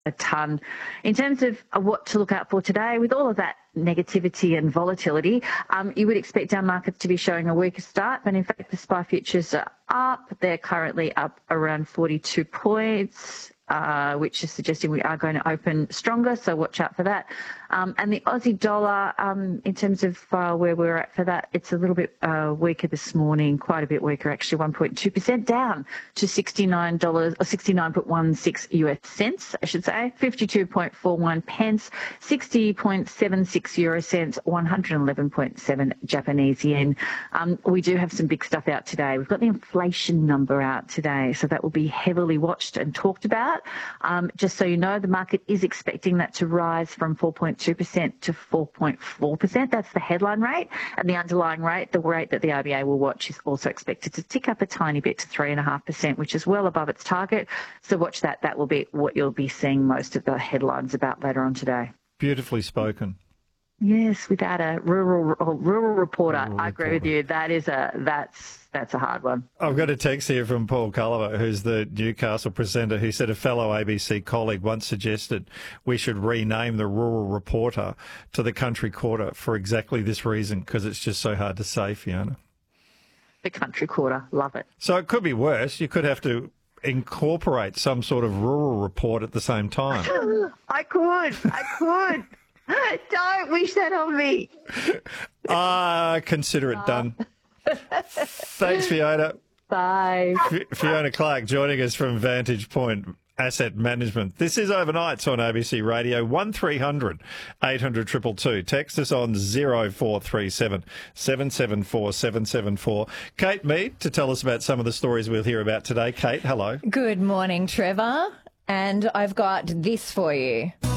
a ton. In terms of what to look out for today, with all of that negativity and volatility, you would expect our markets to be showing a weaker start, but in fact the SPI futures are up. They're currently up around 42 points, which is suggesting we are going to open stronger, so watch out for that. And the Aussie dollar, in terms of where we're at for that, it's a little bit weaker this morning, quite a bit weaker actually, 1.2% down to $69 or 69.16 US cents, I should say, 52.41 pence, 60.76 euro cents, 111.7 Japanese yen. We do have some big stuff out today. We've got the inflation number out today, so that will be heavily watched and talked about. Just so you know, the market is expecting that to rise from 4.2% to 4.4%. That's the headline rate. And the underlying rate, the rate that the RBA will watch, is also expected to tick up a tiny bit to 3.5%, which is well above its target. So watch that. That will be what you'll be seeing most of the headlines about later on today. Beautifully spoken. Yes, without a rural reporter. I agree with you. That's a hard one. I've got a text here from Paul Culliver, who's the Newcastle presenter, who said a fellow ABC colleague once suggested we should rename the Rural Reporter to the Country Quarter for exactly this reason, because it's just so hard to say, Fiona. The Country Quarter. Love it. So it could be worse. You could have to incorporate some sort of rural report at the same time. I could. Don't wish that on me. Consider it done. Thanks, Fiona. Bye. Fiona Clark joining us from Vantage Point Asset Management. This is Overnights on ABC Radio, 1300 800 222. Text us on 0437 774 774. Kate Mead to tell us about some of the stories we'll hear about today. Kate, hello. Good morning, Trevor. And I've got this for you.